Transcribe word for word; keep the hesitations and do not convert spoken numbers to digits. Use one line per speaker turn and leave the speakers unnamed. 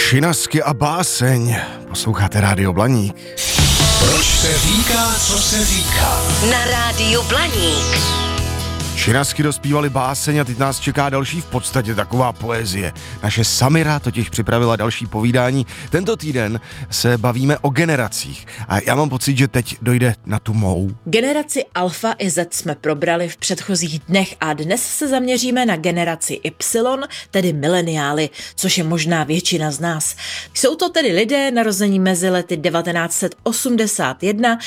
Šinasky a báseň. Posloucháte Rádio Blaník.
Proč se říká, co se říká?
Na Rádiu Blaník.
Šinasky dospívali báseň a teď nás čeká další v podstatě taková poezie. Naše Samira totiž připravila další povídání. Tento týden se bavíme o generacích a já mám pocit, že teď dojde na tu mou.
Generaci Alfa i Z jsme probrali v předchozích dnech a dnes se zaměříme na generaci Y, tedy mileniály, což je možná většina z nás. Jsou to tedy lidé narození mezi lety devatenáct set osmdesát jedna